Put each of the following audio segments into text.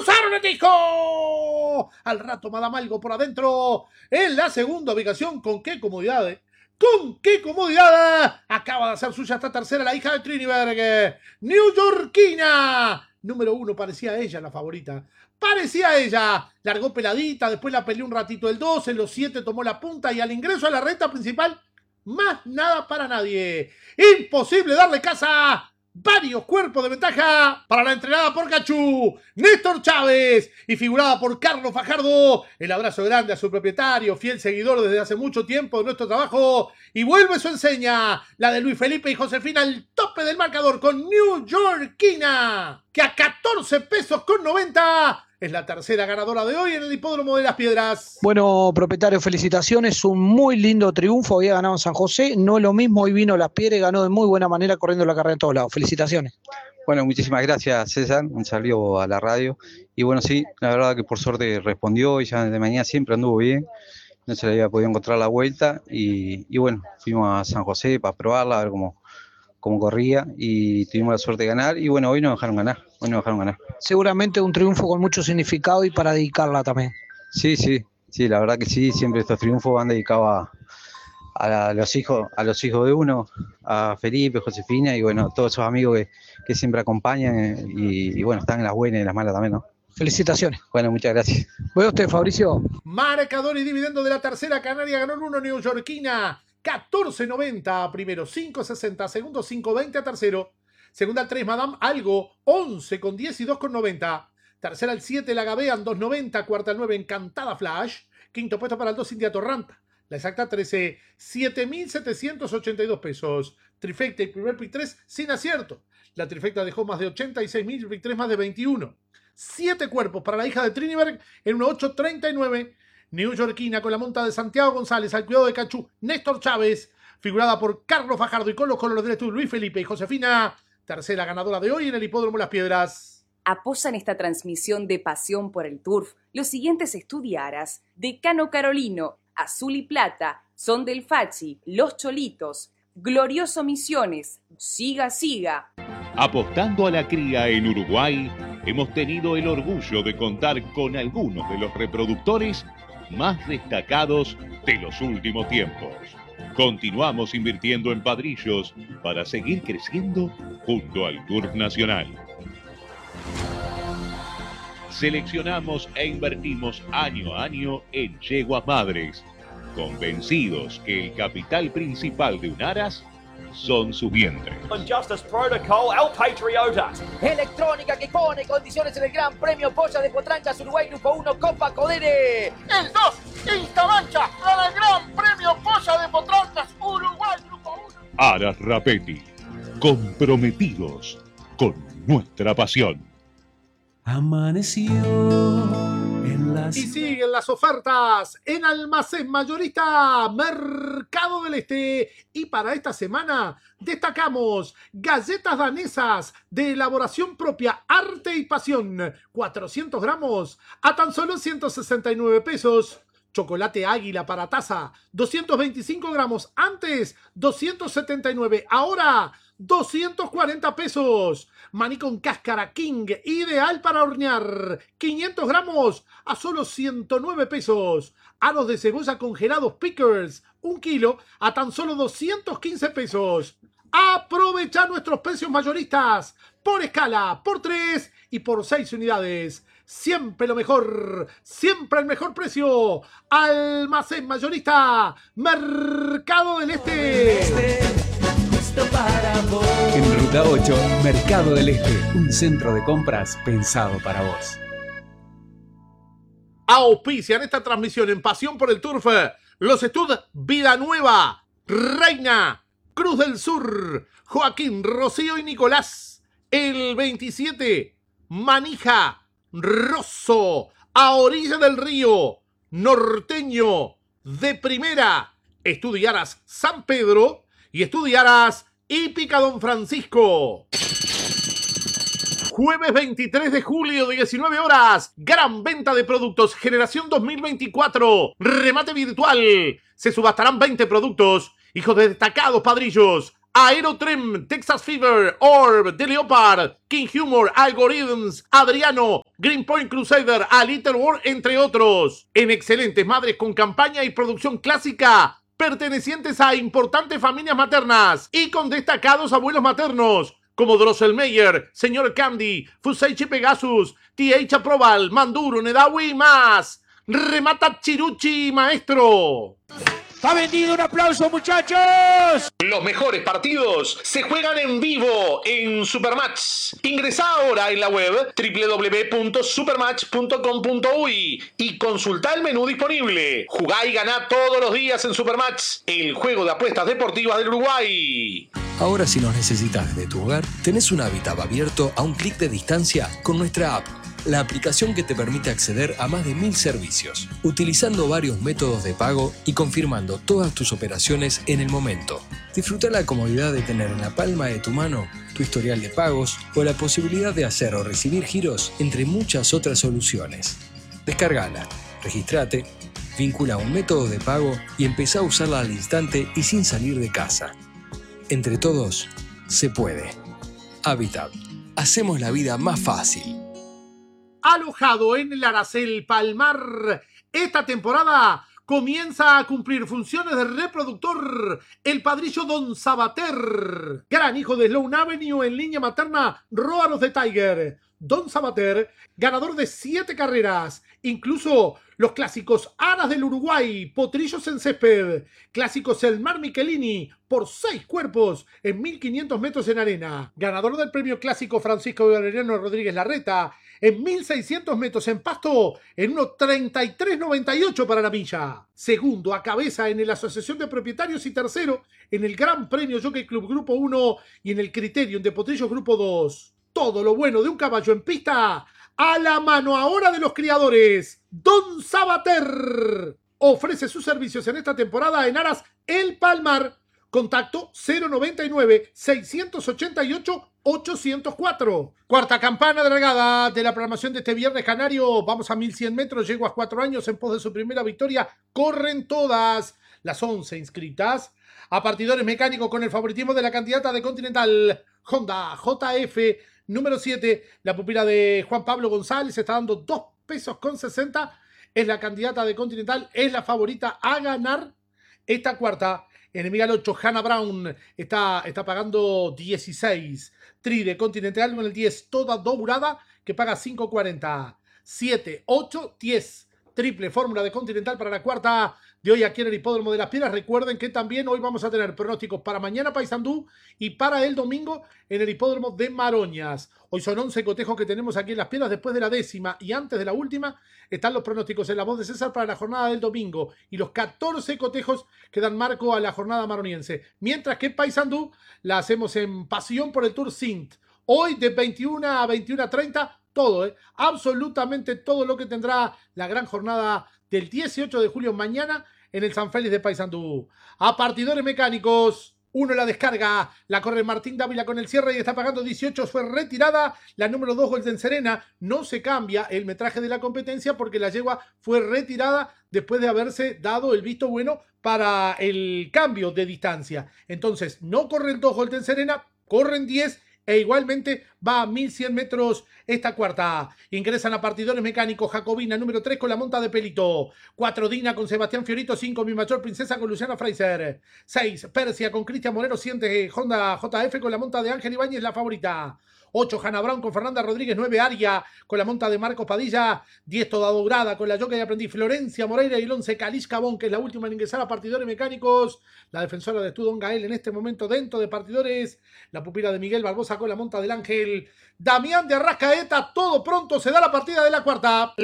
Cruzaron el disco. Al rato Madame Algo por adentro. En la segunda ubicación. Con qué comodidad, ¡con qué comodidad! Acaba de hacer suya esta tercera la hija de Triniberg. Newyorkina. Número 1, parecía ella la favorita. Parecía ella. Largó peladita, después la peleó un ratito el 2, en los 7 tomó la punta y al ingreso a la recta principal, más nada para nadie. Imposible darle casa. Varios cuerpos de ventaja para la entrenada por Cachú, Néstor Chávez, y figurada por Carlos Fajardo. El abrazo grande a su propietario, fiel seguidor desde hace mucho tiempo de nuestro trabajo. Y vuelve su enseña, la de Luis Felipe y Josefina, al tope del marcador con Newyorkina, que a 14 pesos con 90 es la tercera ganadora de hoy en el Hipódromo de las Piedras. Bueno, propietario, felicitaciones. Un muy lindo triunfo. Había ganado en San José. No es lo mismo. Hoy vino Las Piedras y ganó de muy buena manera corriendo la carrera en todos lados. Felicitaciones. Bueno, muchísimas gracias, César. Un saludo a la radio. Y bueno, sí, la verdad que por suerte respondió y ya de mañana siempre anduvo bien. No se le había podido encontrar la vuelta. Y bueno, fuimos a San José para probarla, a ver cómo corría, y tuvimos la suerte de ganar. Y bueno, hoy nos dejaron ganar. Seguramente un triunfo con mucho significado y para dedicarla también. Sí, la verdad que sí. Siempre estos triunfos van dedicados a los hijos de uno, a Felipe, Josefina y bueno, todos esos amigos que siempre acompañan y bueno, están en las buenas y en las malas también, ¿no? Felicitaciones. Bueno, muchas gracias. Voy a usted, Fabricio. Marcador y dividendo de la tercera canaria, ganó el 1 Newyorkina, 14.90 primero, 5.60 segundo, 5.20 a tercero. Segunda al 3, Madame Algo, 11 con 10 y 2 con 90. Tercera al 7, La Gabean, 2.90. Cuarta al 9, Encantada Flash. Quinto puesto para el 2, India Torranta. La exacta 13, 7.782 pesos. Trifecta y primer pick 3 sin acierto. La trifecta dejó más de 86.000, pick 3 más de 21. 7 cuerpos para la hija de Triniberg en 1.839. Newyorkina con la monta de Santiago González al cuidado de Cachú, Néstor Chávez, figurada por Carlos Fajardo y con los colores del estudio Luis Felipe y Josefina. Tercera ganadora de hoy en el Hipódromo Las Piedras. Apoyan esta transmisión de pasión por el turf los siguientes estudiaras: Decano Carolino, Azul y Plata, Son del Fachi, Los Cholitos, Glorioso Misiones, Siga Siga. Apostando a la cría en Uruguay, hemos tenido el orgullo de contar con algunos de los reproductores más destacados de los últimos tiempos. Continuamos invirtiendo en padrillos para seguir creciendo junto al Turf Nacional. Seleccionamos e invertimos año a año en yeguas madres, convencidos que el capital principal de un aras son sus vientres. Justice Protocol, El Patriota. Electrónica que pone condiciones en el Gran Premio Polla de Potrancas Uruguay Grupo 1 Copa Codere. El 2, Instamancha, para el Gran Premio Polla de Potrancas Uruguay Grupo 1. Aras Rapetti, comprometidos con nuestra pasión. Amaneció en las... Y siguen las ofertas en Almacén Mayorista Mercado del Este. Y para esta semana destacamos galletas danesas de elaboración propia, arte y pasión, 400 gramos a tan solo 169 pesos. Chocolate Águila para taza, 225 gramos, antes 279, ahora 240 pesos. Maní con cáscara King, ideal para hornear, 500 gramos a solo 109 pesos. Aros de cebolla congelados Pickers, 1 kilo a tan solo 215 pesos. Aprovecha nuestros precios mayoristas por escala, por 3 y por 6 unidades. Siempre lo mejor, siempre el mejor precio. Almacén Mayorista Mercado del Este. En Ruta 8, Mercado del Este, un centro de compras pensado para vos. Auspician esta transmisión en Pasión por el Turf los estudios Vida Nueva, Reina, Cruz del Sur, Joaquín, Rocío y Nicolás. El 27, Manija, Rosso, a orilla del río, Norteño, de primera, Estudiaras San Pedro y Estudiaras Hípica Don Francisco. Jueves 23 de julio, 19 horas. Gran venta de productos. Generación 2024. Remate virtual. Se subastarán 20 productos. Hijos de destacados padrillos. Aerotrem, Texas Fever, Orb, The Leopard, King Humor, Algorithms, Adriano, Green Point Crusader, A Little War, entre otros. En excelentes madres con campaña y producción clásica, pertenecientes a importantes familias maternas y con destacados abuelos maternos, como Drosselmeyer, Señor Candy, Fuseichi Pegasus, TH Aprobal, Manduro, Nedawi y más. Remata Chiruchi, maestro. ¡Está vendido! ¡Un aplauso, muchachos! Los mejores partidos se juegan en vivo en Supermatch. Ingresá ahora en la web www.supermatch.com.uy y consultá el menú disponible. Jugá y ganá todos los días en Supermatch, el juego de apuestas deportivas del Uruguay. Ahora, si nos necesitas desde tu hogar, tenés un Habitat abierto a un clic de distancia con nuestra app. La aplicación que te permite acceder a más de 1000 servicios, utilizando varios métodos de pago y confirmando todas tus operaciones en el momento. Disfruta la comodidad de tener en la palma de tu mano tu historial de pagos o la posibilidad de hacer o recibir giros, entre muchas otras soluciones. Descárgala, regístrate, vincula un método de pago y empezá a usarla al instante y sin salir de casa. Entre todos, se puede. Habitat. Hacemos la vida más fácil. Alojado en el Aracel Palmar, esta temporada comienza a cumplir funciones de reproductor el padrillo Don Sabater, gran hijo de Sloan Avenue en línea materna Roar of the Tiger. Don Sabater, ganador de 7 carreras, incluso los clásicos Aras del Uruguay, Potrillos en Césped, clásicos El Mar Michelini por 6 cuerpos en 1500 metros en arena, ganador del premio clásico Francisco Valeriano Rodríguez Larreta en 1600 metros en pasto en 1:33.98 para la milla, segundo a cabeza en la Asociación de Propietarios y tercero en el Gran Premio Jockey Club Grupo 1 y en el Criterium de Potrillos Grupo 2. Todo lo bueno de un caballo en pista a la mano ahora de los criadores. Don Sabater ofrece sus servicios en esta temporada en Aras El Palmar. Contacto 099-688-804. Cuarta campana de regada de la programación de este viernes canario. Vamos a 1100 metros, yeguas 4 años en pos de su primera victoria. Corren todas las 11 inscritas a partidores mecánicos con el favoritismo de la candidata de Continental Honda JF número 7. La pupila de Juan Pablo González está dando 2 pesos con 60. Es la candidata de Continental, es la favorita a ganar esta cuarta. Enemiga al 8, Hannah Brown está pagando 16. Tri de Continental con el 10, toda doburada, que paga 5.40. 7, 8, 10. Triple fórmula de Continental para la cuarta de hoy aquí en el Hipódromo de las Piedras. Recuerden que también hoy vamos a tener pronósticos para mañana Paysandú y para el domingo en el Hipódromo de Maroñas. Hoy son 11 cotejos que tenemos aquí en las Piedras. Después de la 10ª y antes de la última están los pronósticos en la voz de César para la jornada del domingo y los 14 cotejos que dan marco a la jornada maroniense. Mientras que Paysandú la hacemos en Pasión por el Tour Sint. Hoy de 21 a 21:30 todo, absolutamente todo lo que tendrá la gran jornada del 18 de julio mañana en el San Félix de Paysandú. A partidores mecánicos, 1 la descarga, la corre Martín Dávila con el cierre y está pagando 18, fue retirada. La número 2, Golden Serena, no se cambia el metraje de la competencia porque la yegua fue retirada después de haberse dado el visto bueno para el cambio de distancia. Entonces, no corren 2 Golden Serena, corren 10 e igualmente va a 1100 metros esta cuarta. Ingresan a partidores mecánicos Jacobina, número 3 con la monta de Pelito. 4 Dina con Sebastián Fiorito. 5 Mi Mayor Princesa con Luciana Fraser. 6 Persia con Cristian Moreno. 7 Honda JF con la monta de Ángel Ibáñez, la favorita. 8 Hannah Brown con Fernanda Rodríguez. 9 Aria con la monta de Marcos Padilla. 10 Toda Dourada con la Jockey Aprendí Florencia Moreira. Y el 11 Caliz Cabón, que es la última en ingresar a partidores mecánicos. La defensora de Estudón Gael en este momento dentro de partidores. La pupila de Miguel Barbosa con la monta del Ángel Damián de Arrascaeta. Todo pronto se da la partida de la cuarta.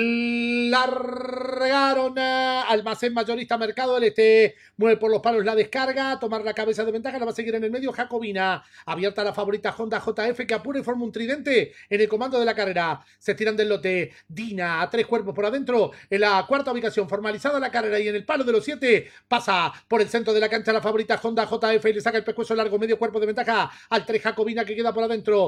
Largaron Almacén Mayorista Mercado del Este. Mueve por los palos la descarga. Tomar la cabeza de ventaja. La va a seguir en el medio Jacobina. Abierta la favorita Honda JF, que apura y forma un tridente en el comando de la carrera. Se tiran del lote. Dina a 3 cuerpos por adentro. En la cuarta ubicación, formalizada la carrera y en el palo de los 7 pasa por el centro de la cancha la favorita Honda JF y le saca el pescuezo largo. Medio cuerpo de ventaja al 3 Jacobina, que queda por adentro. Se tiró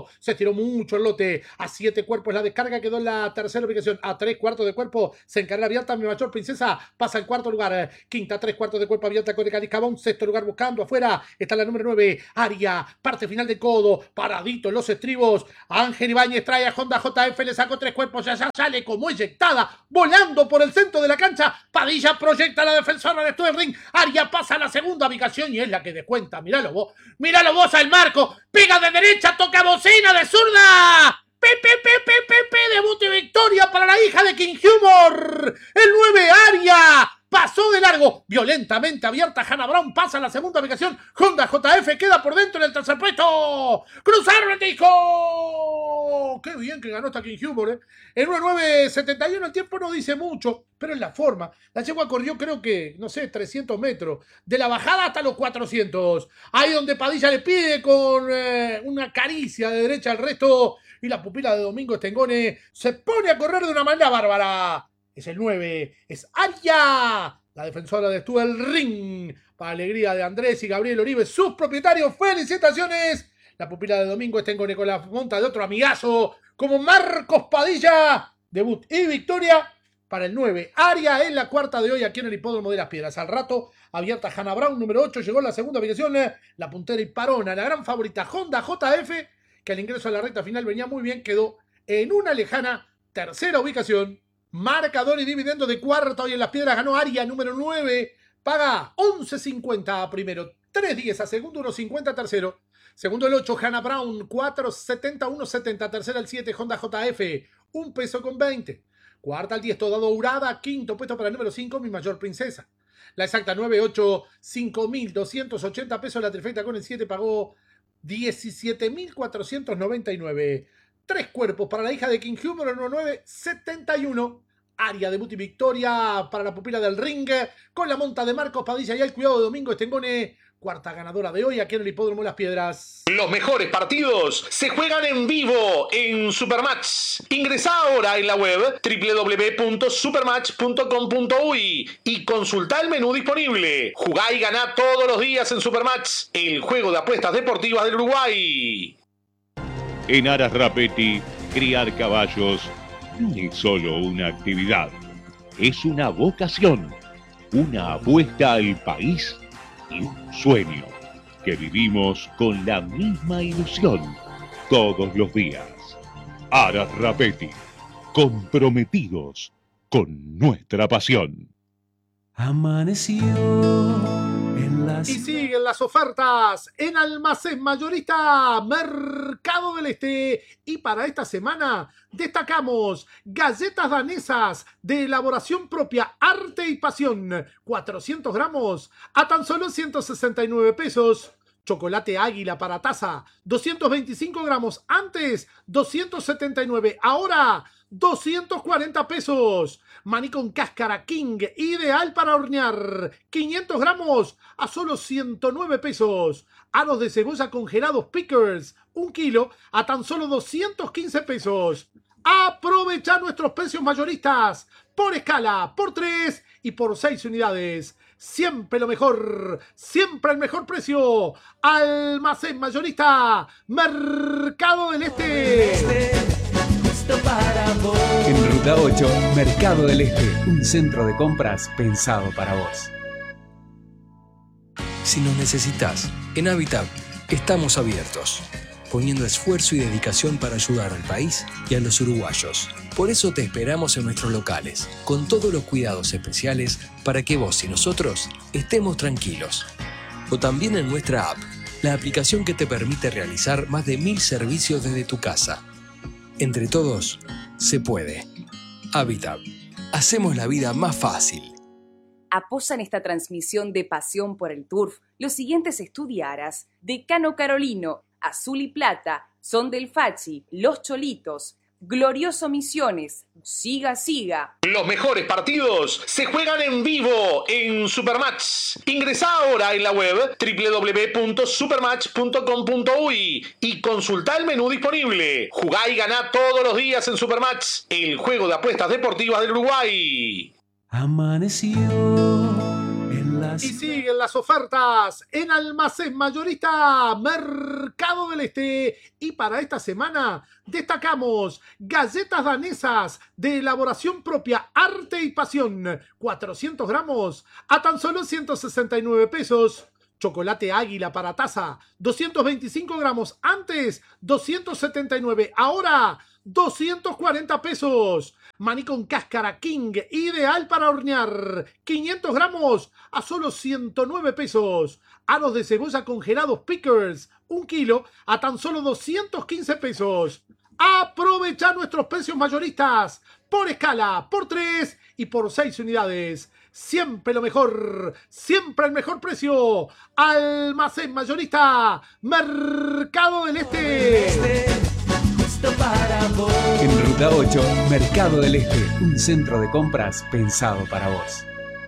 tiró mucho el lote. A 7 cuerpos la descarga, quedó en la tercera ubicación. A 3 cuartos de cuerpo se encarga abierta. Mi mayor princesa pasa al cuarto lugar. Quinta, 3 cuartos de cuerpo abierta con Calicabón. Sexto lugar buscando afuera. Está la número 9. Aria, parte final de codo. Paradito en los estribos. Ángel Ibáñez trae a Honda JF. Le sacó 3 cuerpos. Ya sale como eyectada. Volando por el centro de la cancha. Padilla proyecta a la defensora de Sterling. Aria pasa a la segunda ubicación y es la que descuenta. Míralo vos al marco. Pega de derecha, toca bocina de zurda. Debut y victoria para la hija de King Humor. El 9 Aria pasó de largo, violentamente abierta. Hannah Brown pasa a la segunda ubicación. Honda JF queda por dentro en el tercer puesto. Cruzaron el disco. Qué bien que ganó esta King Humor, En 1.971 el tiempo no dice mucho, pero es la forma. La yegua corrió creo que, 300 metros. De la bajada hasta los 400. Ahí donde Padilla le pide con una caricia de derecha al resto. Y la pupila de Domingo Stengone se pone a correr de una manera bárbara. Es el 9, es Aria, la defensora de Sterling. Para alegría de Andrés y Gabriel Oribe, sus propietarios. ¡Felicitaciones! La pupila de Domingo Stengone con la monta de otro amigazo como Marcos Padilla. Debut y victoria para el 9. Aria en la cuarta de hoy aquí en el Hipódromo de las Piedras. Al rato, abierta Hannah Brown, número 8. Llegó en la segunda ubicación. La puntera y parona, la gran favorita Honda JF, que al ingreso a la recta final venía muy bien. Quedó en una lejana tercera ubicación. Marcador y dividendo de cuarta hoy en las Piedras. Ganó Aria, número 9. Paga 11.50 a primero, 3.10 a segundo, 1.50 a tercero. Segundo el 8, Hannah Brown, 4.70, 1.70. Tercera el 7, Honda JF, 1 peso con 20. Cuarta al 10, Toda Dourada. Quinto puesto para el número 5, Mi Mayor Princesa. La exacta 9.8, 5.280 pesos. La trifecta con el 7 pagó 17.499. 3 cuerpos para la hija de King Humor en 1.971. Aria, debut y victoria para la pupila del ring con la monta de Marcos Padilla y el cuidado de Domingo Stengone. Cuarta ganadora de hoy aquí en el Hipódromo Las Piedras. Los mejores partidos se juegan en vivo en Supermatch. Ingresá ahora en la web www.supermatch.com.uy y consultá el menú disponible. Jugá y ganá todos los días en Supermatch, el juego de apuestas deportivas del Uruguay. En Aras Rapetti, criar caballos no es solo una actividad, es una vocación, una apuesta al país y un sueño que vivimos con la misma ilusión todos los días. Aras Rapetti, comprometidos con nuestra pasión. Amaneció en las... Y siguen las ofertas en Almacén Mayorista Mercado del Este. Y para esta semana destacamos galletas danesas de elaboración propia, arte y pasión. 400 gramos a tan solo 169 pesos. Chocolate Águila para taza, 225 gramos. Antes, 279. Ahora, 240 pesos. Maní con cáscara King, ideal para hornear. 500 gramos a solo 109 pesos. Aros de cebolla congelados Pickers, 1 kilo a tan solo 215 pesos. Aprovecha nuestros precios mayoristas por escala, por 3 y por 6 unidades. Siempre lo mejor, siempre el mejor precio. Almacén Mayorista Mercado del Este. En Ruta 8, Mercado del Este, un centro de compras pensado para vos. Si nos necesitas, en Habitat estamos abiertos, poniendo esfuerzo y dedicación para ayudar al país y a los uruguayos. Por eso te esperamos en nuestros locales, con todos los cuidados especiales para que vos y nosotros estemos tranquilos. O también en nuestra app, la aplicación que te permite realizar más de 1000 servicios desde tu casa. Entre todos, se puede. Habitat. Hacemos la vida más fácil. Apoyan esta transmisión de Pasión por el Turf los siguientes estudiaras: Decano Carolino, Azul y Plata, Son del Fachi, Los Cholitos, Glorioso Misiones, Siga Siga. Los mejores partidos se juegan en vivo en Supermatch. Ingresá ahora en la web www.supermatch.com.uy y consultá el menú disponible. Jugá y ganá todos los días en Supermatch, el juego de apuestas deportivas del Uruguay. Amaneció Y siguen las ofertas en Almacén Mayorista Mercado del Este. Y para esta semana destacamos galletas danesas de elaboración propia, arte y pasión. 400 gramos a tan solo 169 pesos. Chocolate Águila para taza, 225 gramos. Antes, 279. Ahora, 240 pesos. Maní con cáscara King, ideal para hornear. 500 gramos a solo 109 pesos. Aros de cebolla congelados Pickers, 1 kilo a tan solo 215 pesos. Aprovecha nuestros precios mayoristas por escala, por 3 y por 6 unidades. Siempre lo mejor, siempre el mejor precio. Almacén Mayorista Mercado del Este. En Ruta 8, Mercado del Este, un centro de compras pensado para vos.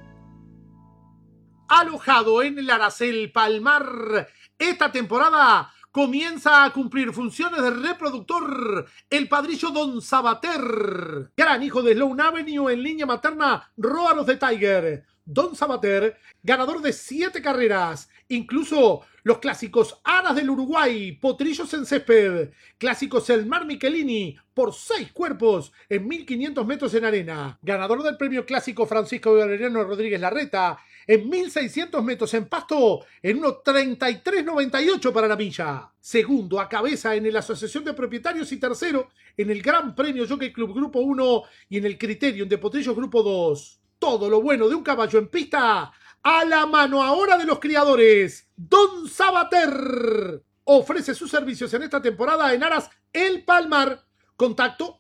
Alojado en el Aracel Palmar, esta temporada comienza a cumplir funciones de reproductor el padrillo Don Sabater, gran hijo de Sloan Avenue en línea materna Róanos de Tiger. Don Sabater, ganador de 7 carreras, incluso los clásicos Aras del Uruguay, Potrillos en Césped, clásicos El Mar Michelini, por 6 cuerpos en 1500 metros en arena, ganador del premio clásico Francisco Valeriano Rodríguez Larreta, en 1600 metros en pasto, en 1.33.98 para la milla. Segundo a cabeza en la Asociación de Propietarios y tercero en el Gran Premio Jockey Club Grupo 1 y en el Criterium de Potrillos Grupo 2. Todo lo bueno de un caballo en pista a la mano ahora de los criadores. Don Sabater ofrece sus servicios en esta temporada en Aras El Palmar. Contacto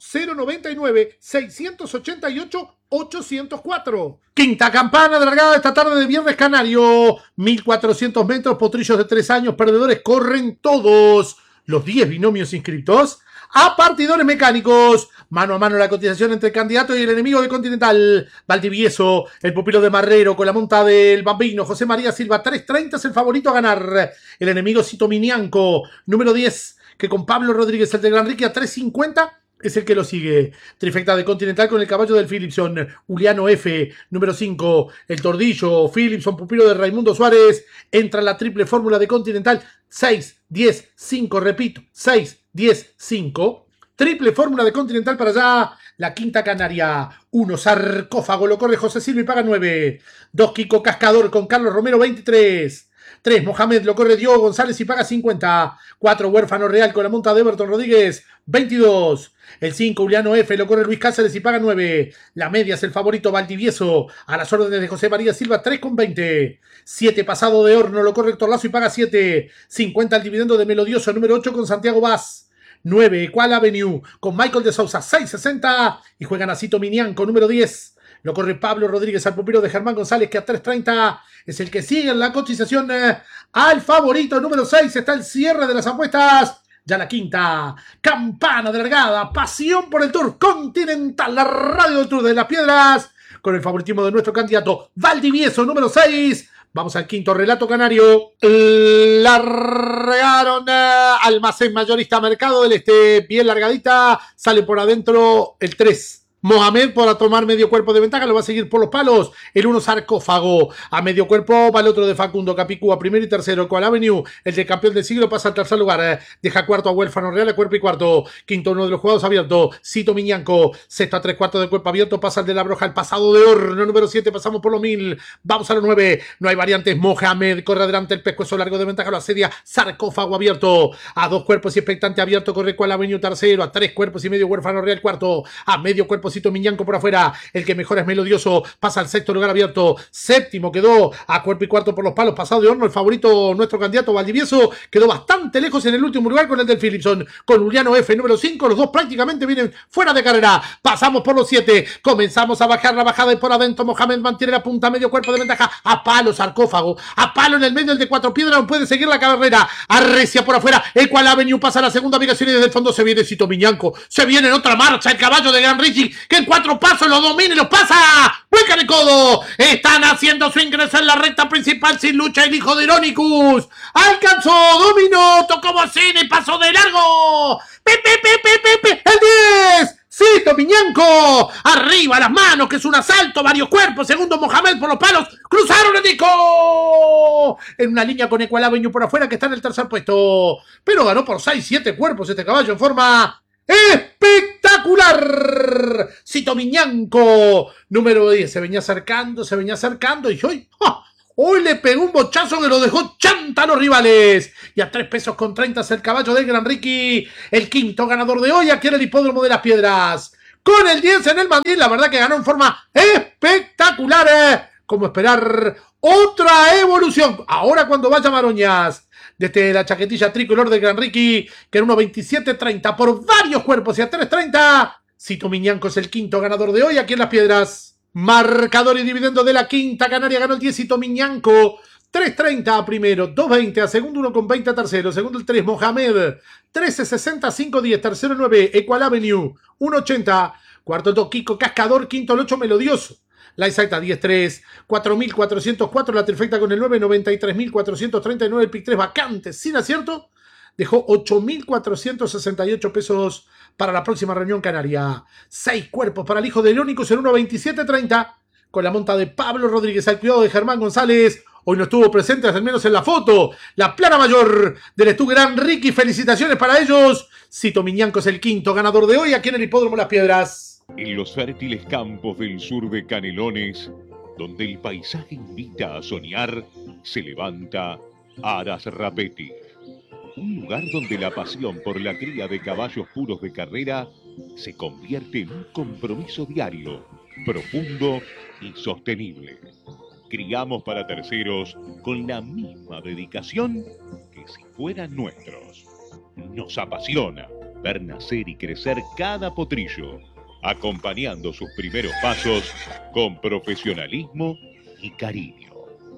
099-688-804. Quinta campana de largada esta tarde de Viernes Canario. 1400 metros, potrillos de 3 años, perdedores corren todos. Los 10 binomios inscritos a partidores mecánicos. Mano a mano la cotización entre el candidato y el enemigo de Continental. Valdivieso, el pupilo de Marrero con la monta del Bambino. José María Silva, 3.30 es el favorito a ganar. El enemigo Cito Minianco, número 10, que con Pablo Rodríguez, el de Gran Ricky, a 3.50 es el que lo sigue. Trifecta de Continental con el caballo del Philipson. Juliano F, número 5. El Tordillo, Philipson, pupilo de Raimundo Suárez. Entra la triple fórmula de Continental. 6, 10, 5, repito. 6, 10, 5. Triple fórmula de Continental para allá. La quinta canaria. 1, Sarcófago, lo corre José Silva y paga 9. 2, Kiko Cascador con Carlos Romero, 23. 3, Mohamed, lo corre Diogo González y paga 50. 4, Huérfano Real con la monta de Everton Rodríguez, 22. El 5, Juliano F, lo corre Luis Cáceres y paga 9. La media es el favorito Valdivieso, a las órdenes de José María Silva, 3,20. 7, Pasado de Horno, lo corre Héctor Lazo y paga 7. 50, el dividendo de Melodioso, número 8 con Santiago Vaz. 9, Equal Avenue con Michael de Sousa, 6.60. Y juega Nacito Minianco, número 10. Lo corre Pablo Rodríguez al pupilo de Germán González, que a 3.30 es el que sigue en la cotización al favorito. Número 6 está el cierre de las apuestas. Ya la quinta campana de largada. Pasión por el Tour Continental, la radio del Tour de las Piedras, con el favoritismo de nuestro candidato Valdivieso, número 6. Vamos al quinto relato canario. Largaron Almacén Mayorista Mercado del Este. Bien largadita. Sale por adentro el 3. Mohamed para tomar medio cuerpo de ventaja, lo va a seguir por los palos. El 1, Sarcófago. A medio cuerpo va el otro de Facundo Capicúa, primero y tercero. Equal Avenue, el de campeón del siglo, pasa al tercer lugar. Deja cuarto a Huérfano Real, a cuerpo y cuarto. Quinto, uno de los jugados abierto. Cito Miñanco. Sexto a 3/4 de cuerpo abierto, pasa el de la Broja, el Pasado de Horno. Número 7, pasamos por los 1000. Vamos a los 9. No hay variantes. Mohamed corre adelante, el pescuezo largo de ventaja, lo asedia. Sarcófago abierto. A 2 cuerpos y expectante abierto, corre Equal Avenue tercero. A 3 cuerpos y medio, Huérfano Real cuarto. A medio cuerpo, Cito Miñanco por afuera, el que mejora es Melodioso, pasa al sexto lugar abierto. Séptimo quedó a cuerpo y cuarto por los palos, Pasado de Horno, el favorito, nuestro candidato Valdivieso, quedó bastante lejos en el último lugar con el del Philipson, con Juliano F, número 5, los dos prácticamente vienen fuera de carrera. Pasamos por los 7, comenzamos a bajar la bajada y por adentro Mohamed mantiene la punta, medio cuerpo de ventaja, a palo Sarcófago, a palo en el medio el de Cuatro Piedras, no puede seguir la carrera, arrecia por afuera, Equal Avenue pasa a la segunda ubicación y desde el fondo se viene Cito Miñanco, se viene en otra marcha el caballo de Gran Richie, que en 4 pasos los domina y los pasa. Hueca de codo. Están haciendo su ingreso en la recta principal sin lucha el hijo de Ironicus. Alcanzó, dominó, tocó bocina y pasó de largo. El 10. ¡Cito Miñanco! ¡Arriba las manos, que es un asalto! ¡Varios cuerpos! Segundo Mohamed por los palos. ¡Cruzaron el disco! En una línea con Equal Avenue por afuera, que está en el tercer puesto. Pero ganó por 6-7 cuerpos este caballo en forma espectacular. Cito Miñanco, número 10. Se venía acercando y hoy... ¡oh! Hoy le pegó un bochazo que lo dejó chanta a los rivales. Y a 3 pesos con 30 es el caballo del Gran Ricky, el quinto ganador de hoy aquí en el Hipódromo de las Piedras. Con el 10 en el mandil, la verdad que ganó en forma espectacular. Como esperar otra evolución. Ahora cuando vaya Maroñas, desde la chaquetilla tricolor del Gran Ricky, que era 1.27.30 por varios cuerpos y a 3.30. Cito Miñanco es el quinto ganador de hoy aquí en las Piedras. Marcador y dividendo de la quinta canaria, ganó el 10 Cito Miñanco, 3.30 a primero, 2.20 a segundo, 1.20 a tercero, segundo el 3 Mohamed, 13.60 5.10, tercero el 9 Equal Avenue, 1.80, cuarto el 2 Kiko Cascador, quinto el 8 Melodioso, la exacta 10.3, 4.404 la trifecta con el 9, 93.439 el pick 3 vacante, sin acierto, dejó 8.468 pesos para la próxima reunión canaria. 6 cuerpos para el hijo de Leónicos en 1.27.30. Con la monta de Pablo Rodríguez al cuidado de Germán González. Hoy no estuvo presente, al menos en la foto, la plana mayor del Estu Gran Ricky. Felicitaciones para ellos. Cito Miñanco es el quinto ganador de hoy aquí en el Hipódromo Las Piedras. En los fértiles campos del sur de Canelones, donde el paisaje invita a soñar, se levanta Aras Rapetti. Un lugar donde la pasión por la cría de caballos puros de carrera se convierte en un compromiso diario, profundo y sostenible. Criamos para terceros con la misma dedicación que si fueran nuestros. Nos apasiona ver nacer y crecer cada potrillo, acompañando sus primeros pasos con profesionalismo y cariño.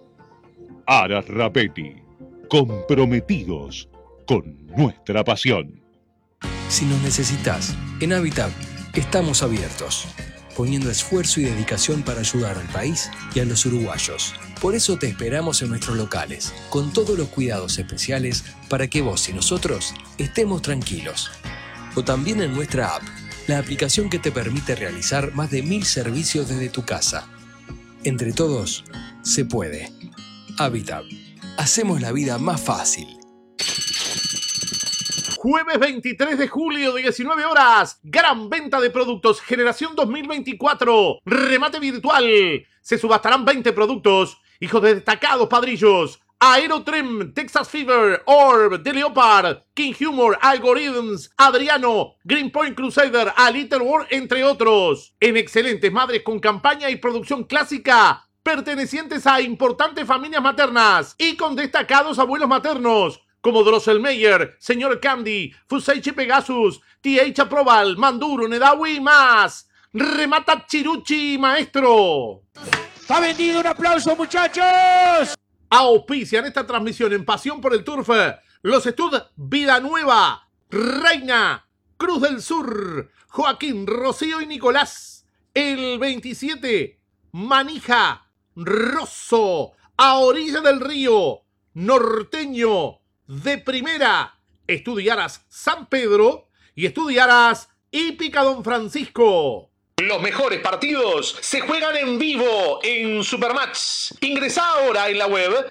Aras Rapetti, comprometidos con nuestra pasión. Si nos necesitas, en Habitat estamos abiertos, poniendo esfuerzo y dedicación para ayudar al país y a los uruguayos. Por eso te esperamos en nuestros locales, con todos los cuidados especiales para que vos y nosotros estemos tranquilos. O también en nuestra app, la aplicación que te permite realizar más de 1.000 servicios desde tu casa. Entre todos, se puede. Habitat. Hacemos la vida más fácil. Jueves 23 de julio, 19 horas. Gran venta de productos. Generación 2024. Remate virtual. Se subastarán 20 productos. Hijos de destacados padrillos. Aerotrim, Texas Fever, Orb, The Leopard, King Humor, Algorithms, Adriano, Green Point Crusader, A Little War, entre otros. En excelentes madres con campaña y producción clásica, pertenecientes a importantes familias maternas y con destacados abuelos maternos, como Drosselmeyer, Señor Candy, Fuseichi Pegasus, TH Aprobal, Manduro, Nedawi y más. Remata Chiruchi, maestro. ¡Está vendido! ¡Un aplauso, muchachos! Auspician esta transmisión en Pasión por el Turf los Estud Vida Nueva, Reina, Cruz del Sur, Joaquín, Rocío y Nicolás. El 27, Manija, Rosso, a orilla del río, Norteño, de primera, Estudiaras San Pedro y Estudiaras Hípica Don Francisco. Los mejores partidos se juegan en vivo en Supermatch. Ingresá ahora en la web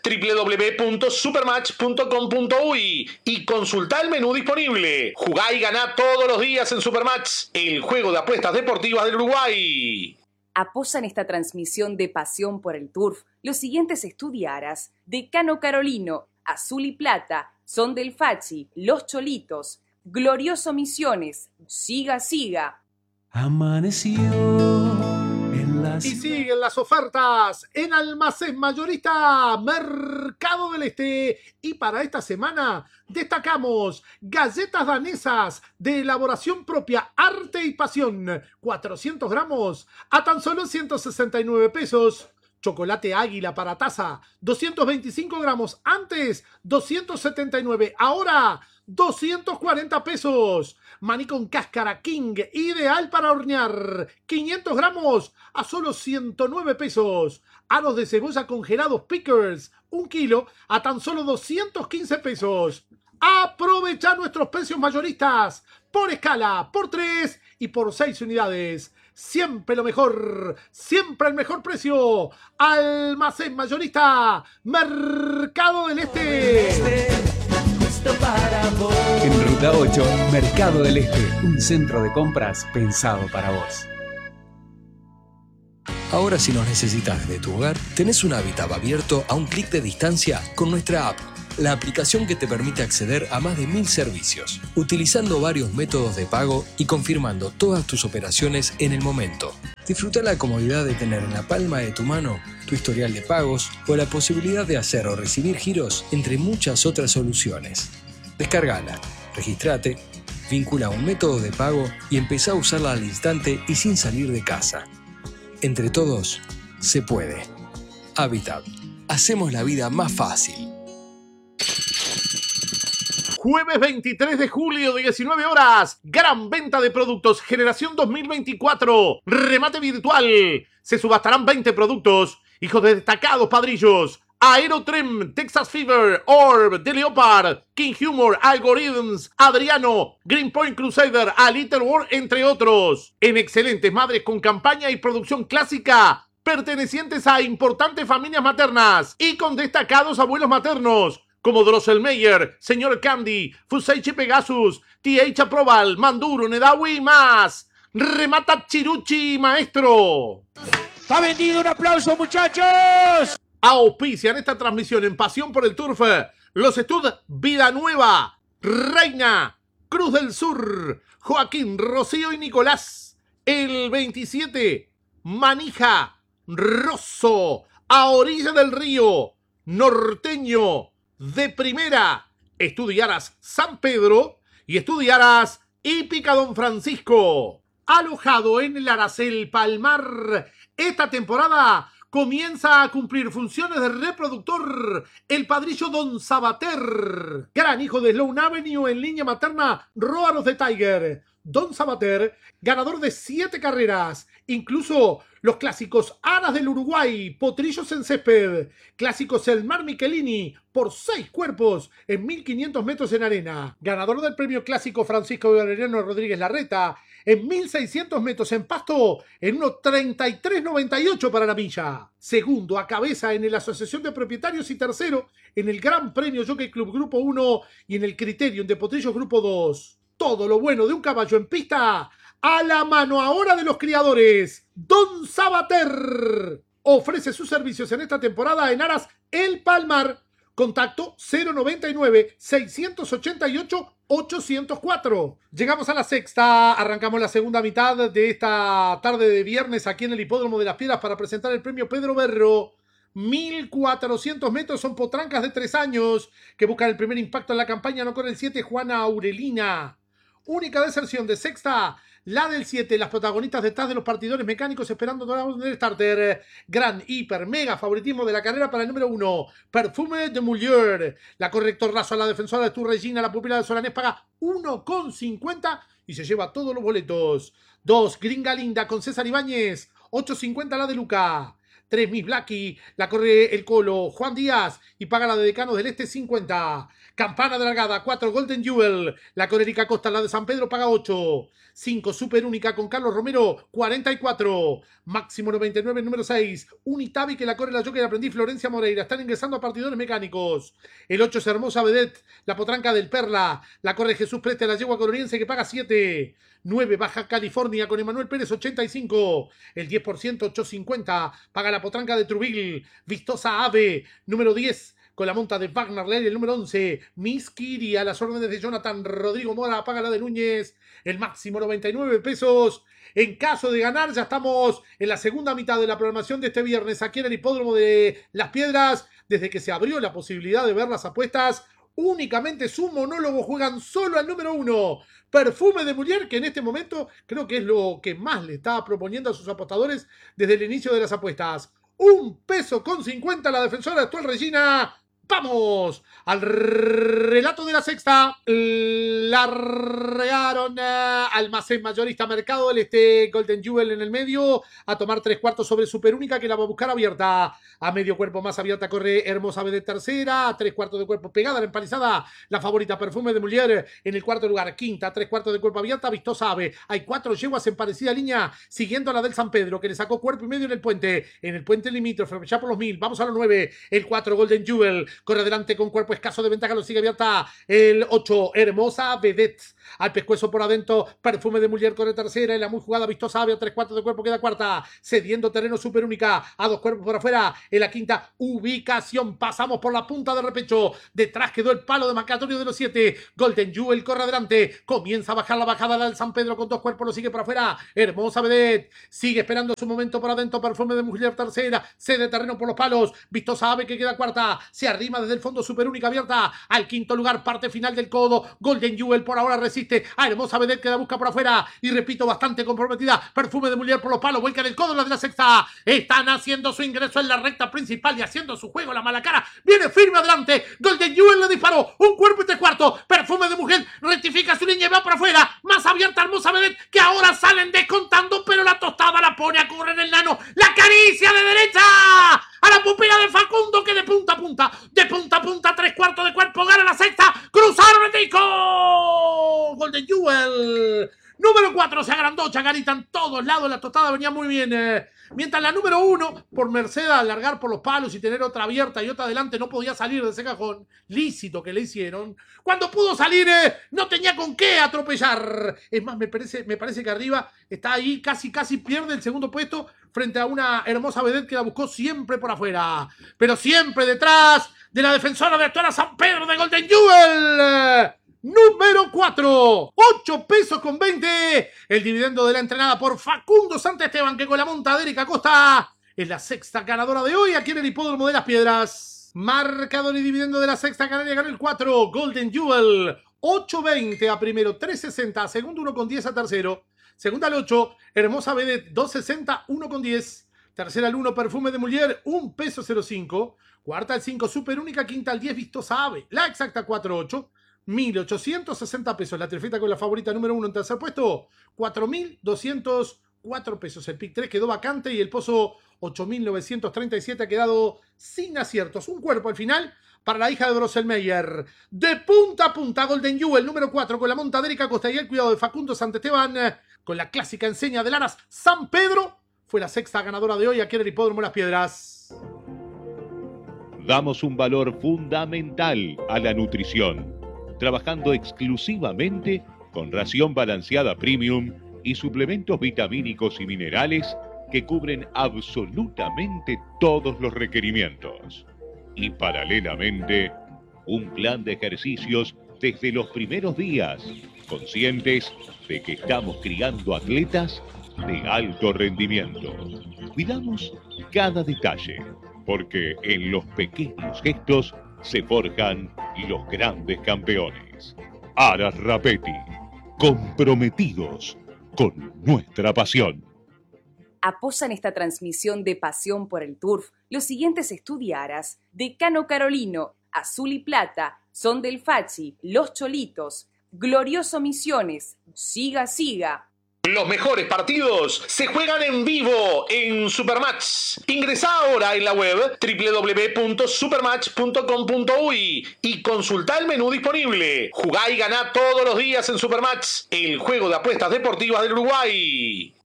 www.supermatch.com.uy y consultá el menú disponible. Jugá y ganá todos los días en Supermatch, el juego de apuestas deportivas del Uruguay. Apoyan esta transmisión de Pasión por el Turf los siguientes Estudiaras: Decano Carolino, Azul y Plata, Son del Fachi, Los Cholitos, Glorioso Misiones, Siga Siga. Amaneció en la... Y siguen las ofertas en Almacén Mayorista Mercado del Este. Y para esta semana destacamos galletas danesas de elaboración propia, arte y pasión, 400 gramos a tan solo 169 pesos. Chocolate Águila para taza, 225 gramos, antes 279, ahora 240 pesos. Maní con cáscara King, ideal para hornear, 500 gramos a solo 109 pesos. Aros de cebolla congelados Pickers, 1 kilo a tan solo 215 pesos. Aprovecha nuestros precios mayoristas. por escala, por 3 y por 6 unidades. Siempre lo mejor, siempre el mejor precio. Almacén Mayorista, Mercado del Este. En Ruta 8, Mercado del Este, un centro de compras pensado para vos. Ahora si nos necesitas desde tu hogar, tenés un hábitat abierto a un clic de distancia con nuestra app. La aplicación que te permite acceder a más de 1000 servicios, utilizando varios métodos de pago y confirmando todas tus operaciones en el momento. Disfruta la comodidad de tener en la palma de tu mano tu historial de pagos o la posibilidad de hacer o recibir giros, entre muchas otras soluciones. Descárgala, registrate, vincula un método de pago y empezá a usarla al instante y sin salir de casa. Entre todos, se puede. Habitat. Hacemos la vida más fácil. Jueves 23 de julio, 19 horas. Gran venta de productos Generación 2024. Remate virtual. Se subastarán 20 productos. Hijos de destacados padrillos. Aerotrem, Texas Fever, Orb, The Leopard, King Humor, Algorithms, Adriano, Greenpoint Crusader, A Little War, entre otros. En excelentes madres con campaña y producción clásica, pertenecientes a importantes familias maternas y con destacados abuelos maternos, como Drosselmeyer, Señor Candy, Fuseichi Pegasus, TH Aprobal, Manduro, Nedawi y más. Remata Chiruchi, maestro. ¡Está vendido! ¡Un aplauso, muchachos! Auspician esta transmisión en Pasión por el Turf los Stud Vida Nueva, Reina, Cruz del Sur, Joaquín, Rocío y Nicolás. El 27, Manija, Rosso, a orilla del río, Norteño, de Primera, Estudiaras San Pedro y Estudiaras Hípica Don Francisco. Alojado en el Aracel Palmar, esta temporada comienza a cumplir funciones de reproductor el padrillo Don Sabater, gran hijo de Sloan Avenue en línea materna Roar of the Tiger. Don Sabater, ganador de 7 carreras, incluso los clásicos Aras del Uruguay, Potrillos en Césped, clásicos El Mar Michelini, por 6 cuerpos en 1500 metros en arena, ganador del premio clásico Francisco Valeriano Rodríguez Larreta, en 1600 metros en pasto, en 1.33.98 para la milla. Segundo a cabeza en la Asociación de Propietarios y tercero en el Gran Premio Jockey Club Grupo 1 y en el Criterium de Potrillos Grupo 2. Todo lo bueno de un caballo en pista a la mano ahora de los criadores. Don Sabater ofrece sus servicios en esta temporada en Aras El Palmar. Contacto 099-688-804. Llegamos a la sexta. Arrancamos la segunda mitad de esta tarde de viernes aquí en el Hipódromo de las Piedras para presentar el premio Pedro Berro. 1400 metros, son potrancas de 3 años que buscan el primer impacto en la campaña. No corre el 7, Juana Aurelina. Única deserción de sexta, la del 7, las protagonistas detrás de los partidores mecánicos esperando el starter. Gran, hiper, mega favoritismo de la carrera para el número 1, Perfume de Muller. La corrector raso a la defensora de Tu Regina, la pupila de Solanés paga 1,50 y se lleva todos los boletos. 2, Gringa Linda con César Ibáñez, 8,50 la de Luca. 3, Miss Blacky, la corre el Colo, Juan Díaz y paga la de Decanos del Este 50. Campana de largada, 4, Golden Jewel, la corre Erika Costa, la de San Pedro paga 8. 5, Super Única con Carlos Romero, 44. Máximo 99, número 6, Unitavi que la corre la Jockey de Aprendiz Florencia Moreira. Están ingresando a partidores mecánicos. El 8 es Hermosa Vedette, la potranca del Perla, la corre Jesús Preste, la yegua coloniense que paga 7. 9, Baja California con Emanuel Pérez, 85. El 10%, 8,50. Paga la potranca de Trubil. Vistosa Ave, número 10. Con la monta de Wagner Ley, el número 11. Miss Kiri, a las órdenes de Jonathan Rodrigo Mora. Paga la de Núñez. El máximo 99 pesos. En caso de ganar, ya estamos en la segunda mitad de la programación de este viernes aquí en el Hipódromo de Las Piedras. Desde que se abrió la posibilidad de ver las apuestas, únicamente su monólogo juegan solo al número 1, Perfume de Muller, que en este momento creo que es lo que más le está proponiendo a sus apostadores desde el inicio de las apuestas. 1,50 peso la defensora actual Regina. Vamos al relato de la sexta. La regaron Almacén Mayorista Mercado del Este, Golden Jewel en el medio, a tomar 3/4 sobre Superúnica, que la va a buscar abierta. A medio cuerpo más abierta corre Hermosa de tercera, a 3/4 de cuerpo pegada, la empalizada, la favorita Perfume de Muller en el cuarto lugar. Quinta, 3/4 de cuerpo abierta, Vistosa Ave. Hay 4 yeguas en parecida línea, siguiendo a la del San Pedro, que le sacó cuerpo y medio en el puente limítrofe, ya por los 1000. Vamos a los 9, el 4 Golden Jewel corre adelante con cuerpo escaso de ventaja, lo sigue abierta el 8 Hermosa Vedette. Al pescuezo por adentro, Perfume de Muller corre tercera, en la muy jugada Vistosa Ave, a 3/4 de cuerpo queda cuarta, cediendo terreno Superúnica, a 2 cuerpos por afuera, en la quinta ubicación. Pasamos por la punta de repecho, detrás quedó el palo de marcatorio de los 7, Golden Jewel corre adelante, comienza a bajar la bajada del San Pedro con 2 cuerpos, lo sigue por afuera, Hermosa Vedette, sigue esperando su momento por adentro, Perfume de Muller tercera, cede terreno por los palos, Vistosa Ave que queda cuarta, se arrima desde el fondo Superúnica abierta, al quinto lugar, parte final del codo, Golden Jewel por ahora resiste a Hermosa Vedette que la busca por afuera, y repito, bastante comprometida, Perfume de Muller por los palos, vuelca del codo la de la sexta, están haciendo su ingreso en la recta principal y haciendo su juego la mala cara, viene firme adelante, Golden Jewel le disparó, un cuerpo y 3/4, Perfume de Mujer rectifica su línea y va por afuera, más abierta Hermosa Vedette, que ahora salen descontando, pero la tostada la pone a correr el nano, la caricia de derecha a la pupila de Facundo, que de punta a punta, 3/4 de cuerpo, gana la sexta, cruzaron el disco, Golden Jewel. Número 4 se agrandó, Chacarita en todos lados, la tostada venía muy bien. Mientras la número 1, por merced a alargar por los palos y tener otra abierta y otra adelante, no podía salir de ese cajón lícito que le hicieron. Cuando pudo salir, no tenía con qué atropellar. Es más, me parece que arriba está ahí, casi pierde el segundo puesto frente a una Hermosa Vedette que la buscó siempre por afuera, pero siempre detrás de la defensora de Actual San Pedro de Golden Jewel. Número 4, 8 pesos con 20. El dividendo de la entrenada por Facundo Santesteban, que con la monta de Erika Costa es la sexta ganadora de hoy aquí en el Hipódromo de las Piedras. Marcador y dividendo de la sexta canaria, ganó el 4, Golden Jewel, 8.20 a primero, 3.60 a segundo, 1.10 a tercero. Segunda al 8, Hermosa Vedette, 2.60, 1.10. Tercera al 1, Perfume de Muller, 1 peso 05. Cuarta al 5, Superúnica. Quinta al 10, Vistosa Ave. La exacta 4.8. 1.860 pesos. La trifeta con la favorita número 1 en tercer puesto, 4.204 pesos. El pick 3 quedó vacante y el pozo 8.937 ha quedado sin aciertos. Un cuerpo al final para la hija de Drosselmeyer. De punta a punta, Golden Jewel, número 4, con la monta de Erika Costa y el cuidado de Facundo Santesteban, con la clásica enseña de Laras San Pedro. Fue la sexta ganadora de hoy aquí en el Hipódromo Las Piedras. Damos un valor fundamental a la nutrición, trabajando exclusivamente con ración balanceada premium y suplementos vitamínicos y minerales que cubren absolutamente todos los requerimientos. Y paralelamente, un plan de ejercicios desde los primeros días, conscientes de que estamos criando atletas de alto rendimiento. Cuidamos cada detalle, porque en los pequeños gestos se forjan los grandes campeones. Aras Rapetti, comprometidos con nuestra pasión. Apoyan esta transmisión de Pasión por el Turf los siguientes estudiaras: Decano Carolino, Azul y Plata, Son del Fachi, Los Cholitos, Glorioso Misiones, Siga Siga. Los mejores partidos se juegan en vivo en Supermatch. Ingresá ahora en la web www.supermatch.com.uy y consultá el menú disponible. Jugá y ganá todos los días en Supermatch, el juego de apuestas deportivas del Uruguay.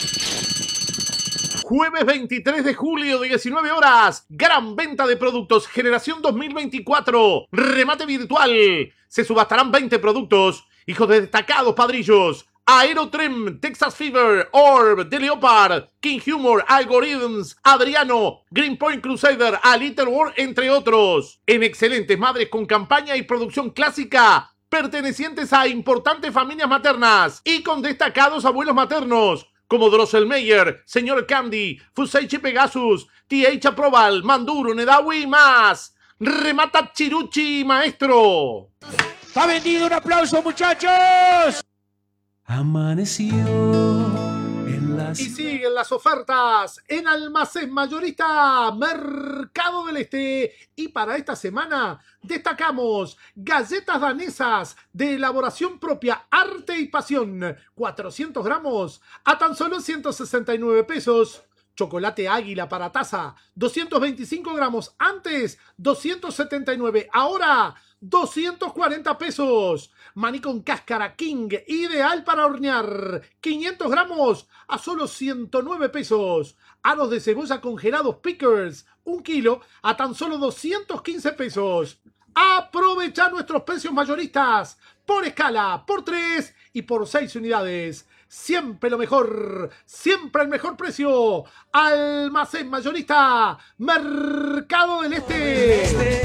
Jueves 23 de julio, 19 horas. Gran venta de productos. Generación 2024. Remate virtual. Se subastarán 20 productos. Hijos de destacados padrillos. Aerotrem, Texas Fever, Orb, The Leopard, King Humor, Algorithms, Adriano, Greenpoint Crusader, A Little War, entre otros. En excelentes madres con campaña y producción clásica, pertenecientes a importantes familias maternas y con destacados abuelos maternos, como Drosselmeyer, Señor Candy, Fuseichi Pegasus, TH Aprobal, Manduro, Nedawi y más. Remata Chiruchi, maestro. ¡Está vendido! ¡Un aplauso, muchachos! Amaneció en la más. Y siguen las ofertas en Almacén Mayorista Mercado del Este. Y para esta semana destacamos galletas danesas de elaboración propia, arte y pasión. 400 gramos a tan solo 169 pesos. Chocolate Águila para taza, 225 gramos. Antes, 279. Ahora, 240 pesos. Maní con cáscara King, ideal para hornear. 500 gramos a solo 109 pesos. Aros de cebolla congelados Pickers, 1 kilo a tan solo 215 pesos. Aprovecha nuestros precios mayoristas por escala, por 3 y por 6 unidades. Siempre lo mejor, siempre el mejor precio. Almacén Mayorista Mercado del Este.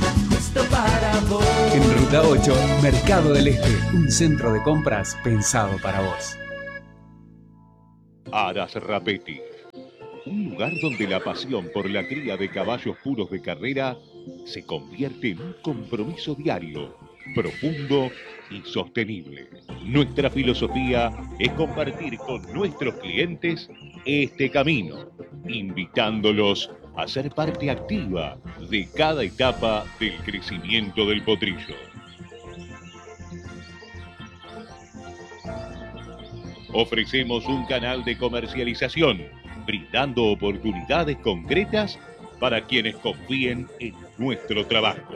En Ruta 8, Mercado del Este, un centro de compras pensado para vos. Aras Rapetti, un lugar donde la pasión por la cría de caballos puros de carrera se convierte en un compromiso diario, profundo y sostenible. Nuestra filosofía es compartir con nuestros clientes este camino, invitándolos a ser parte activa de cada etapa del crecimiento del potrillo. Ofrecemos un canal de comercialización, brindando oportunidades concretas para quienes confíen en nuestro trabajo.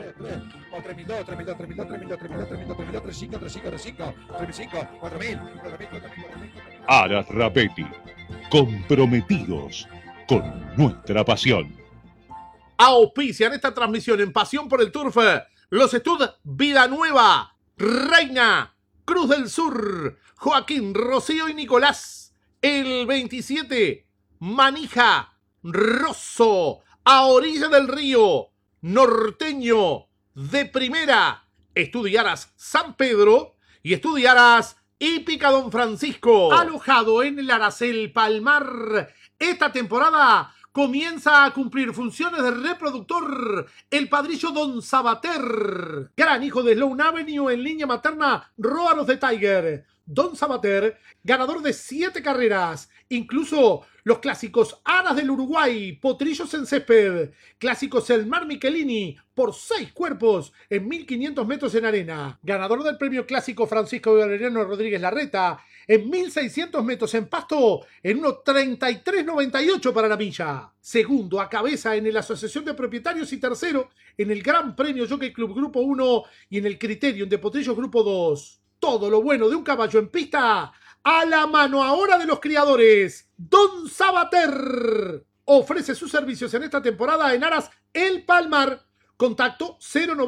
Aras Rapetti, comprometidos con nuestra pasión. Auspician esta transmisión en Pasión por el Turf los Estud Vida Nueva, Reina, Cruz del Sur, Joaquín, Rocío y Nicolás. El 27, Manija, Rosso, a orilla del río, Norteño, de Primera, Estudiaras San Pedro y Estudiaras Hípica Don Francisco. Alojado en el Aracel Palmar, esta temporada comienza a cumplir funciones de reproductor el padrillo Don Sabater, gran hijo de Sloan Avenue en línea materna Róaros de Tiger. Don Sabater, ganador de 7 carreras, incluso los clásicos Aras del Uruguay, Potrillos en Césped, clásicos El Mar Michelini, por 6 cuerpos en 1500 metros en arena, ganador del premio clásico Francisco Valeriano Rodríguez Larreta, en 1600 metros en pasto, en 1.33.98 para la milla. Segundo a cabeza en la Asociación de Propietarios y tercero en el Gran Premio Jockey Club Grupo 1 y en el Criterium de Potrillos Grupo 2. Todo lo bueno de un caballo en pista a la mano ahora de los criadores. Don Sabater ofrece sus servicios en esta temporada en Aras El Palmar. Contacto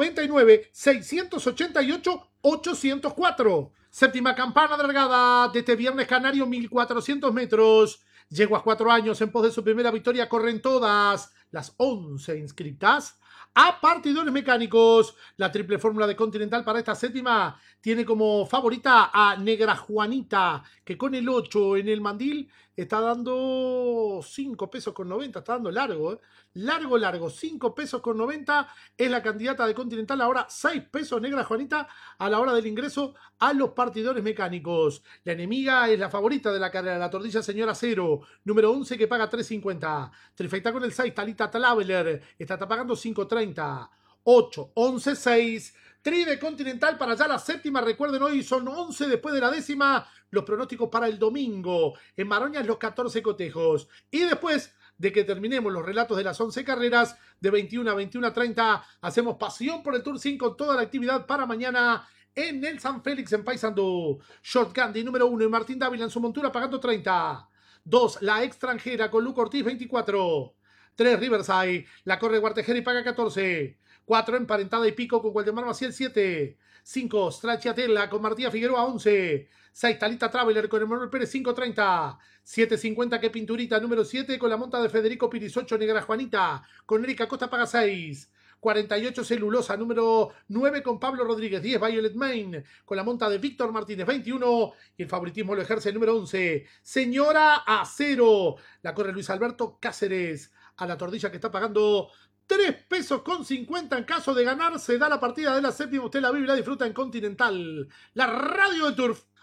099-688-804. Séptima campana alargada de este viernes canario, 1400 metros. Yeguas 4 años en pos de su primera victoria, corren todas las 11 inscritas a partidores mecánicos. La triple fórmula de Continental para esta séptima tiene como favorita a Negra Juanita, que con el 8 en el mandil está dando 5 pesos con 90, está dando largo, largo, 5 pesos con 90 es la candidata de Continental. Ahora 6 pesos Negra Juanita a la hora del ingreso a los partidores mecánicos. La enemiga es la favorita de la carrera, la Tordilla Señora Cero, número 11, que paga 3.50. Trifecta con el 6, Talita Traveler, está pagando 5.30. 8, 11, 6. Tri de Continental para ya la séptima. Recuerden, hoy son 11 después de la décima. Los pronósticos para el domingo. En Maroñas los 14 cotejos. Y después de que terminemos los relatos de las 11 carreras, de 21 a 21:30, hacemos Pasión por el Tour 5 con toda la actividad para mañana en el San Félix en Paysandú. Short Candy número 1 y Martín Dávila en su montura pagando 30. 2, La Extranjera con Luco Ortiz 24. 3, Riverside, la corre Guartejera y paga 14. 4, Emparentada y Pico con Waldemar Maciel 7. 5, Stracciatella con Martía Figueroa 11. 6, Talita Traveler con Emanuel Pérez 5.30. 7.50 que Pinturita número 7 con la monta de Federico Piris 8, Negra Juanita con Erika Costa paga 6. 48 Celulosa número 9 con Pablo Rodríguez. 10 Violet Main con la monta de Víctor Martínez 21 y el favoritismo lo ejerce el número 11 Señora Acero, la corre Luis Alberto Cáceres a la Tordilla, que está pagando 3 pesos con 50 en caso de ganar. Se da la partida de la séptima, usted la vive y la disfruta en Continental, la radio de Turf.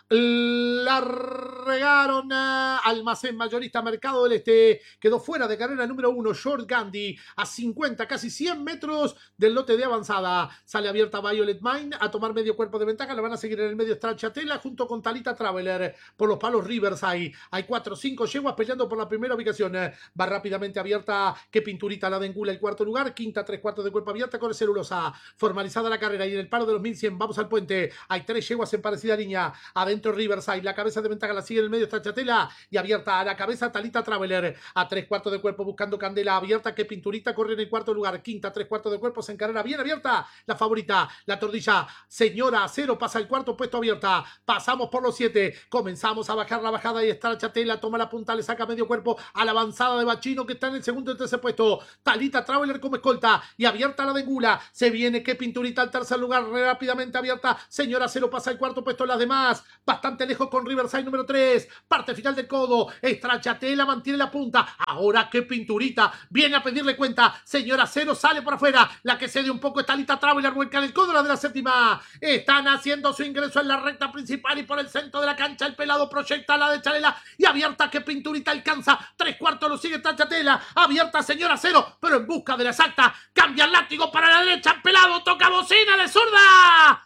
Largaron Almacén Mayorista Mercado del Este. Quedó fuera de carrera número 1 Short Gandhi a 50, casi 100 metros del lote de avanzada. Sale abierta Violet Mine a tomar medio cuerpo de ventaja. La van a seguir en el medio Stracciatella junto con Talita Traveler. Por los palos Riverside hay 4 o 5 yeguas peleando por la primera ubicación. Va rápidamente abierta. Qué pinturita la de Engula, el cuarto lugar. Quinta, 3/4 de cuerpo abierta con celulosa. Formalizada la carrera y en el paro de los 1100 vamos al puente. Hay 3 yeguas en parecida línea. Adentro Riverside, la cabeza de ventaja la sigue en el medio Stracciatella y abierta a la cabeza Talita Traveler a 3/4 de cuerpo buscando Candela abierta. Que pinturita corre en el cuarto lugar. Quinta, 3/4 de cuerpo, se encarrera bien abierta la favorita, la Tordilla Señora Acero pasa el cuarto puesto abierta. Pasamos por los 7, comenzamos a bajar la bajada y Stracciatella toma la punta, le saca medio cuerpo a la avanzada de Bachino que está en el segundo y tercer puesto. Talita Traveler como escolta y abierta la de Engula. Se viene que pinturita al tercer lugar, rápidamente abierta. Señora Acero pasa el cuarto puesto, las demás bastante lejos con Riverside número 3. Parte final del codo. Stracciatella mantiene la punta. Ahora que pinturita viene a pedirle cuenta. Señora Acero sale por afuera. La que cede un poco es Talita Traveler. Vuelca en el codo la de la séptima. Están haciendo su ingreso en la recta principal y por el centro de la cancha el pelado proyecta la de Chalela y abierta que pinturita alcanza. 3/4 lo sigue Stracciatella. Abierta Señora Acero, pero en busca de la exacta. Cambia el látigo para la derecha. Pelado toca bocina de zurda.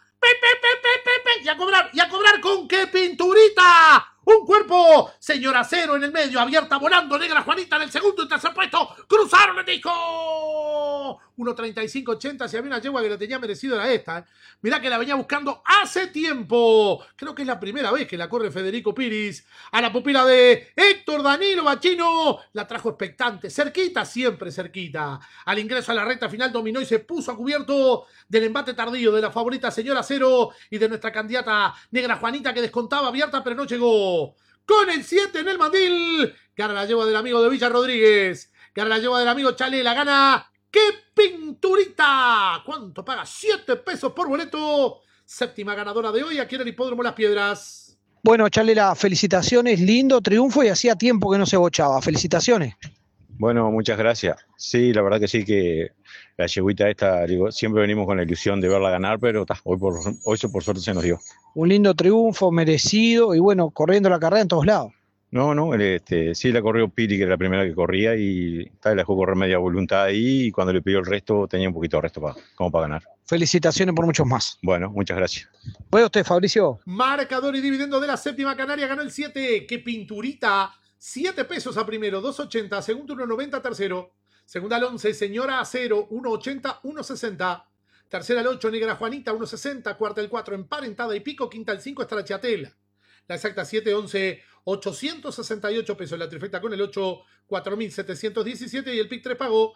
Y a cobrar con qué pinturita. Un cuerpo, Señora Acero en el medio, abierta volando, Negra Juanita en el segundo y tercer puesto. Cruzaron el disco. 1.35.80, si había una yegua que la tenía merecido era esta. Mirá que la venía buscando hace tiempo. Creo que es la primera vez que la corre Federico Piris. A la pupila de Héctor Danilo Bachino. La trajo expectante, cerquita, siempre cerquita. Al ingreso a la recta final dominó y se puso a cubierto del embate tardío de la favorita Señora Acero y de nuestra candidata Negra Juanita que descontaba abierta pero no llegó. Con el 7 en el mandil. Gana la yegua del amigo de Villa Rodríguez. Gana la yegua del amigo Chalela. Gana ¡qué pinturita! ¿Cuánto paga? 7 pesos por boleto. Séptima ganadora de hoy aquí en el Hipódromo Las Piedras. Bueno, Chalela, felicitaciones. Lindo triunfo y hacía tiempo que no se bochaba. Felicitaciones. Bueno, muchas gracias. Sí, la verdad que sí, que la yeguita esta, digo, siempre venimos con la ilusión de verla ganar, pero hoy por suerte se nos dio. Un lindo triunfo, merecido y bueno, corriendo la carrera en todos lados. No, sí la corrió Piri, que era la primera que corría y la dejó correr media voluntad ahí y cuando le pidió el resto tenía un poquito de resto como para ganar. Felicitaciones por muchos más. Bueno, muchas gracias. ¿Puede usted, Fabricio? Marcador y dividendo de la séptima canaria, ganó el 7, ¡qué pinturita! 7 pesos a primero, 2.80, segundo 1.90, tercero. Segunda al 11, Señora Acero, 1.80, 1.60. Tercera al 8, Negra Juanita, 1.60. Cuarta al 4, Emparentada y Pico. Quinta al 5, Stracciatella. La exacta 7-11, 868 pesos. La trifecta con el 8, 4.717. Y el PIC 3 pagó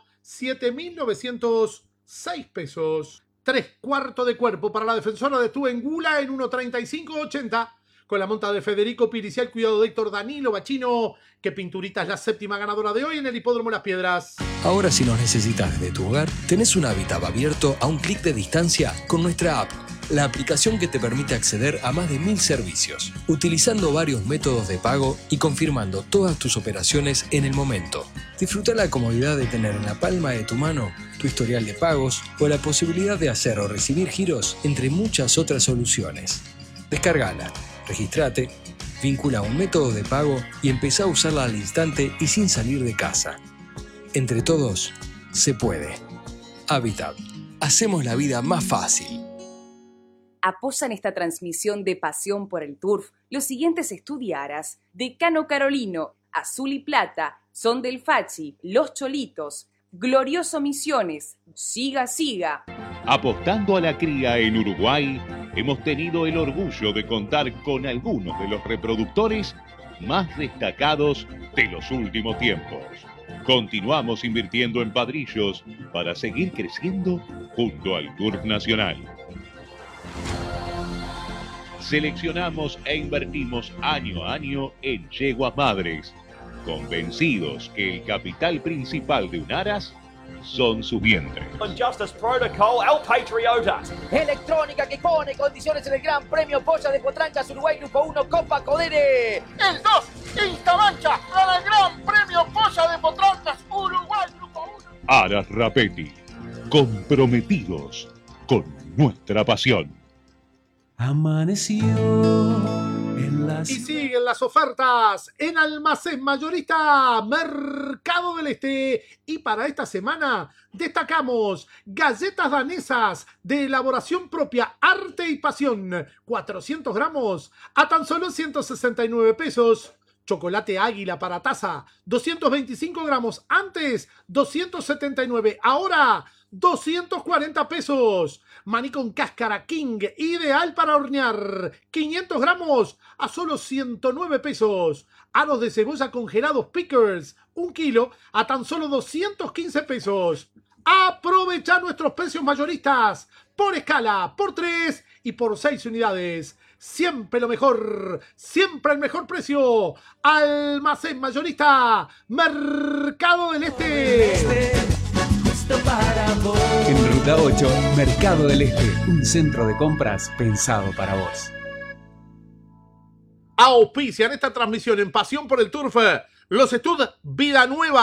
7.906 pesos. 3/4 de cuerpo para la defensora de Engula en 1.35.80. Con la monta de Federico Piris y el cuidado de Héctor Danilo Bachino. Que pinturita es la séptima ganadora de hoy en el Hipódromo Las Piedras. Ahora si nos necesitas desde tu hogar, tenés un hábitat abierto a un clic de distancia con nuestra app. La aplicación que te permite acceder a más de 1000 servicios, utilizando varios métodos de pago y confirmando todas tus operaciones en el momento. Disfruta la comodidad de tener en la palma de tu mano tu historial de pagos o la posibilidad de hacer o recibir giros entre muchas otras soluciones. Descárgala, registrate, vincula un método de pago y empezá a usarla al instante y sin salir de casa. Entre todos, se puede. Habitat. Hacemos la vida más fácil. Apoyan esta transmisión de Pasión por el Turf los siguientes estudiaras: Decano Carolino, Azul y Plata, Son del Fachi, Los Cholitos, Glorioso Misiones, Siga Siga. Apostando a la cría en Uruguay, hemos tenido el orgullo de contar con algunos de los reproductores más destacados de los últimos tiempos. Continuamos invirtiendo en padrillos para seguir creciendo junto al Turf Nacional. Seleccionamos e invertimos año a año en yeguas madres, convencidos que el capital principal de un aras son sus vientres. On Justice Protocol, El Patriota. Electrónica que pone condiciones en el Gran Premio Polla de Potrancas Uruguay Grupo 1 Copa Codere. El 2, Instamancha, para el Gran Premio Polla de Potrancas Uruguay Grupo 1. Aras Rapetti, comprometidos con nuestra pasión. Amaneció Y siguen las ofertas en Almacén Mayorista Mercado del Este. Y para esta semana destacamos galletas danesas de elaboración propia, arte y pasión. 400 gramos a tan solo 169 pesos. Chocolate Águila para taza, 225 gramos, antes 279, ahora 240 pesos. Maní con cáscara King, ideal para hornear, 500 gramos a solo 109 pesos. Aros de cebolla congelados Pickers, 1 kilo a tan solo 215 pesos. Aprovecha nuestros precios mayoristas por escala, por 3 y por 6 unidades. Siempre lo mejor, siempre el mejor precio. Almacén Mayorista Mercado del Este. En Ruta 8, Mercado del Este, un centro de compras pensado para vos. Auspician esta transmisión en Pasión por el Turf los Stud Vida Nueva.